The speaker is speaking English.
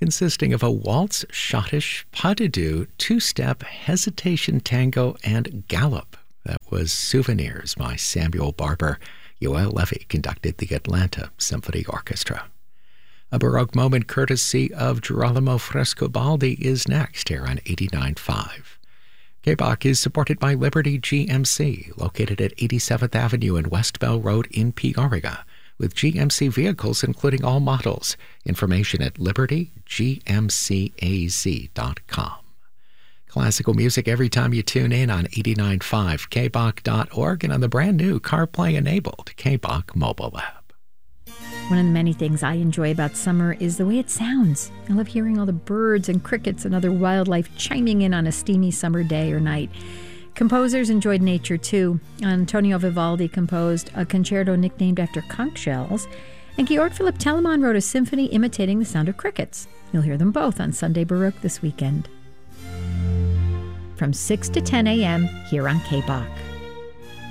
consisting of a waltz, schottisch, pas de deux, two-step, hesitation tango, and gallop. That was Souvenirs by Samuel Barber. Yoel Levy conducted the Atlanta Symphony Orchestra. A Baroque moment courtesy of Girolamo Frescobaldi is next here on 89.5. KBOC is supported by Liberty GMC, located at 87th Avenue and West Bell Road in Peoria, with GMC vehicles including all models. Information at libertygmcaz.com. Classical music every time you tune in on 89.5 kbok.org and on the brand new CarPlay-enabled KBOC mobile app. One of the many things I enjoy about summer is the way it sounds. I love hearing all the birds and crickets and other wildlife chiming in on a steamy summer day or night. Composers enjoyed nature too. Antonio Vivaldi composed a concerto nicknamed after conch shells, and Georg Philipp Telemann wrote a symphony imitating the sound of crickets. You'll hear them both on Sunday Baroque this weekend. From 6 to 10 a.m. here on KBOC.